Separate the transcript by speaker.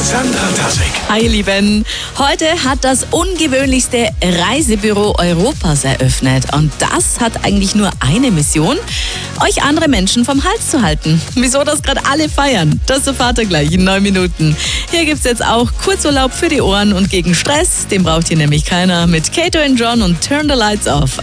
Speaker 1: Sandra Tassig.
Speaker 2: Hi ihr Lieben, heute hat das ungewöhnlichste Reisebüro Europas eröffnet und das hat eigentlich nur eine Mission, euch andere Menschen vom Hals zu halten. Wieso das gerade alle feiern, das erfahrt ihr gleich in 9 Minuten. Hier gibt's jetzt auch Kurzurlaub für die Ohren und gegen Stress, den braucht hier nämlich keiner, mit Kato and John und Turn the Lights Off.